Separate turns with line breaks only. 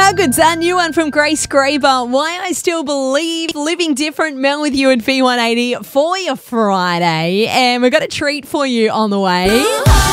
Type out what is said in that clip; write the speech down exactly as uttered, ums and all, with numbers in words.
How good's that? New one from Grace Graber. Why I Still Believe. Living Different. Mel with you at V one eighty for your Friday. And we've got a treat for you on the way.